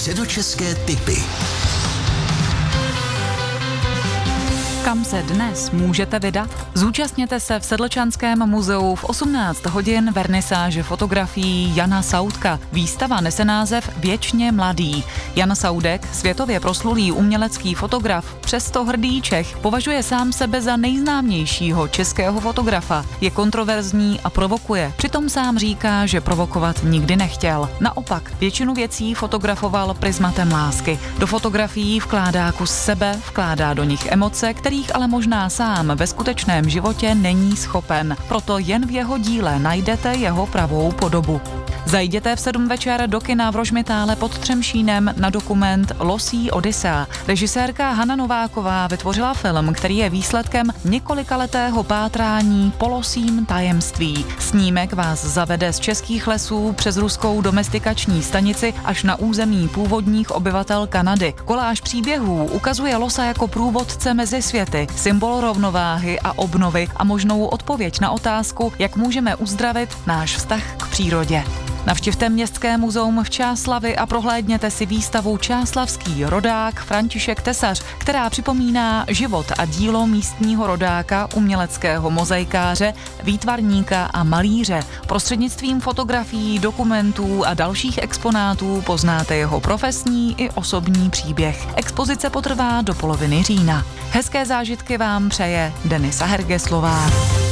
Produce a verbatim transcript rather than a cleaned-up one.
Středočeské tipy. Kam se dnes můžete vydat? Zúčastněte se v Sedlčanském muzeu v osmnáct hodin vernisáže fotografií Jana Saudka. Výstava nese název Věčně mladý. Jan Saudek, světově proslulý umělecký fotograf, přesto hrdý Čech, považuje sám sebe za nejznámějšího českého fotografa. Je kontroverzní a provokuje. Přitom sám říká, že provokovat nikdy nechtěl. Naopak, většinu věcí fotografoval prizmatem lásky. Do fotografií vkládá kus sebe, vkládá do nich emoce, kterých ale možná sám ve skutečném životě není schopen. Proto jen v jeho díle najdete jeho pravou podobu. Zajděte v sedm večer do kina v Rožmitále pod Třemšínem na dokument Losí Odyssea. Režisérka Hana Nováková vytvořila film, který je výsledkem několikaletého pátrání po losím tajemství. Snímek vás zavede z českých lesů přes ruskou domestikační stanici až na území původních obyvatel Kanady. Koláž příběhů ukazuje losa jako průvodce mezi světy, symbol rovnováhy a obnovy a možnou odpověď na otázku, jak můžeme uzdravit náš vztah k přírodě. Navštivte Městské muzeum v Čáslavi a prohlédněte si výstavu Čáslavský rodák František Tesař, která připomíná život a dílo místního rodáka, uměleckého mozaikáře, výtvarníka a malíře. Prostřednictvím fotografií, dokumentů a dalších exponátů poznáte jeho profesní i osobní příběh. Expozice potrvá do poloviny října. Hezké zážitky vám přeje Denisa Hergeslová.